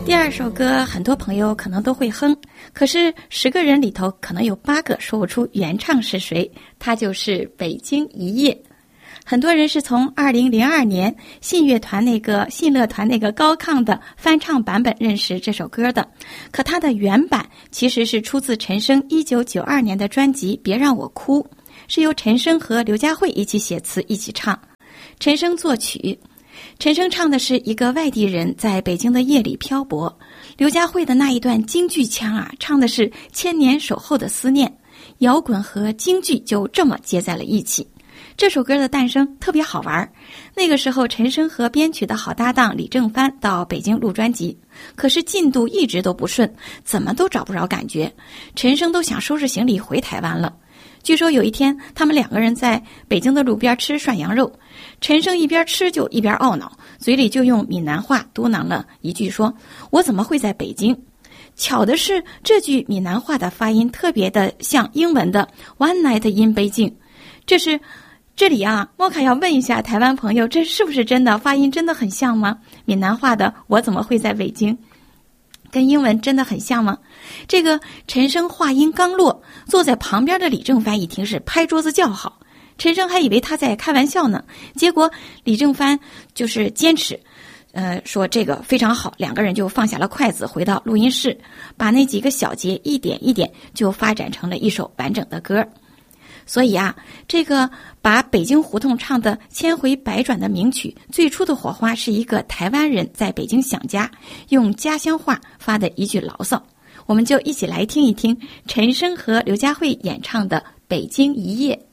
第二首歌很多朋友可能都会哼，可是10个人里头可能有8个说不出原唱是谁，他就是《北京一夜》。很多人是从2002年信乐团那个高亢的翻唱版本认识这首歌的，可它的原版其实是出自陈升1992年的专辑《别让我哭》，是由陈升和刘佳慧一起写词一起唱，陈升作曲。陈升唱的是一个外地人在北京的夜里漂泊，刘佳慧的那一段京剧腔啊，唱的是千年守候的思念，摇滚和京剧就这么接在了一起。这首歌的诞生特别好玩，那个时候陈升和编曲的好搭档李正帆到北京录专辑，可是进度一直都不顺，怎么都找不着感觉，陈升都想收拾行李回台湾了。据说有一天他们2个人在北京的路边吃涮羊肉，陈升一边吃就一边懊恼，嘴里就用闽南话嘟囔了一句说，我怎么会在北京。巧的是这句闽南话的发音特别的像英文的 One Night in Beijing， 这里啊，莫卡要问一下台湾朋友，这是不是真的？发音真的很像吗？闽南话的我怎么会在北京跟英文真的很像吗？这个陈升话音刚落，坐在旁边的李正帆一听是拍桌子叫好，陈升还以为他在开玩笑呢，结果李正帆就是坚持说这个非常好，2个人就放下了筷子回到录音室，把那几个小节一点一点就发展成了一首完整的歌。所以啊，这个把北京胡同唱的千回百转的名曲，最初的火花是一个台湾人在北京想家，用家乡话发的一句牢骚。我们就一起来听一听陈升和刘佳慧演唱的《北京一夜》。